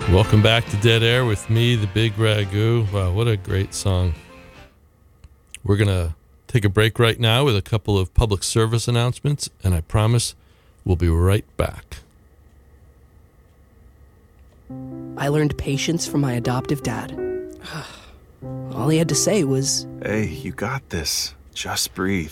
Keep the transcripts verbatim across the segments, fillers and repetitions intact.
Welcome back to Dead Air with me, the Big Ragu. Wow, what a great song. We're going to take a break right now with a couple of public service announcements, and I promise we'll be right back. I learned patience from my adoptive dad. All he had to say was, "Hey, you got this. Just breathe."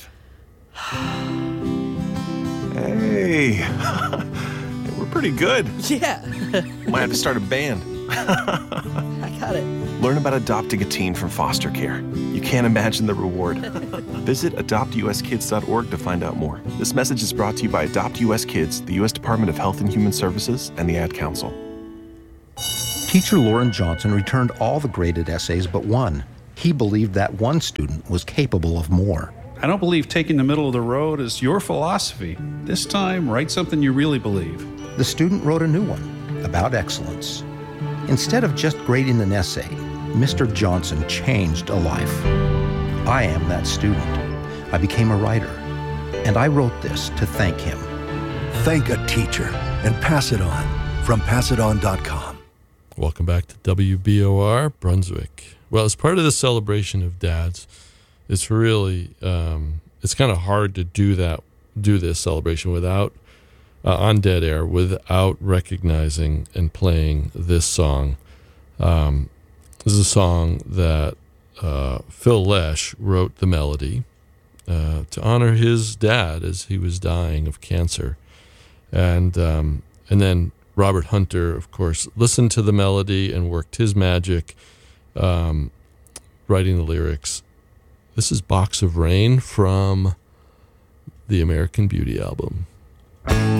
Hey, we're pretty good. Yeah. Might have to start a band. I got it. Learn about adopting a teen from foster care. You can't imagine the reward. Visit adopt u s kids dot org to find out more. This message is brought to you by Adopt U S Kids, the U S Department of Health and Human Services, and the Ad Council. Teacher Lauren Johnson returned all the graded essays but one. He believed that one student was capable of more. I don't believe taking the middle of the road is your philosophy. This time, write something you really believe. The student wrote a new one about excellence. Instead of just grading an essay, Mister Johnson changed a life. I am that student. I became a writer, and I wrote this to thank him. Thank a teacher and pass it on from pass it on dot com. Welcome back to W B O R Brunswick. Well, as part of the celebration of dads, it's really um, it's kind of hard to do that, do this celebration without uh, on Dead Air without recognizing and playing this song. Um, this is a song that uh, Phil Lesh wrote the melody uh, to honor his dad as he was dying of cancer, and um, and then Robert Hunter, of course, listened to the melody and worked his magic, um, writing the lyrics. This is Box of Rain from the American Beauty album.